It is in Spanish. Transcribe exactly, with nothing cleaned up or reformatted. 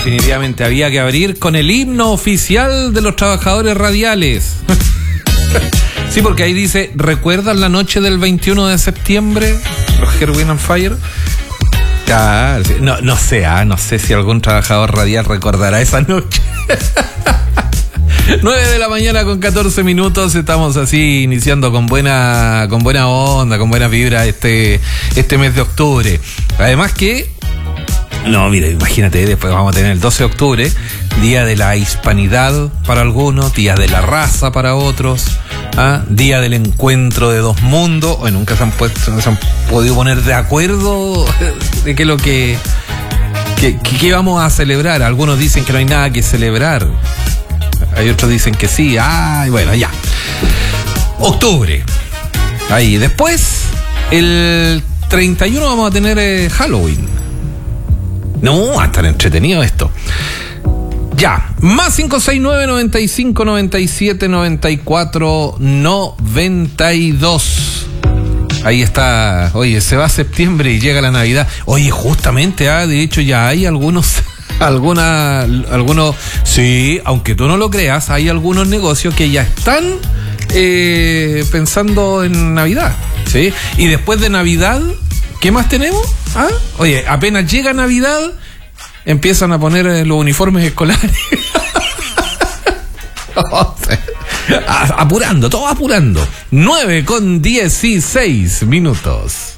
definitivamente había que abrir con el himno oficial de los trabajadores radiales. Sí, porque ahí dice, ¿recuerdan la noche del veintiuno de septiembre? Los Wind and Fire. Claro, no, no sé, ah, no sé si algún trabajador radial recordará esa noche. nueve de la mañana con catorce minutos, estamos así iniciando con buena, con buena onda, con buena vibra este, este mes de octubre. Además que, no, mira, imagínate, después vamos a tener el doce de octubre, Día de la Hispanidad para algunos, Día de la Raza para otros, ¿ah? Día del Encuentro de Dos Mundos. Hoy nunca se han puesto, se han podido poner de acuerdo de qué es lo que, que, que, que vamos a celebrar. Algunos dicen que no hay nada que celebrar. Hay otros dicen que sí. Ay, bueno, ya. Octubre. Ahí. Después, el treinta y uno vamos a tener eh, Halloween. No, va a estar entretenido esto. Ya. Más cinco seis nueve, noventa y cinco, noventa y siete, noventa y cuatro, noventa y dos. Ahí está. Oye, se va septiembre y llega la Navidad. Oye, justamente, ah, de hecho ya hay algunos... Alguna, algunos, sí, aunque tú no lo creas, hay algunos negocios que ya están eh, pensando en Navidad, ¿sí? Y después de Navidad, ¿qué más tenemos? ¿Ah? Oye, apenas llega Navidad, empiezan a poner los uniformes escolares. Apurando, todo apurando. nueve con dieciséis minutos.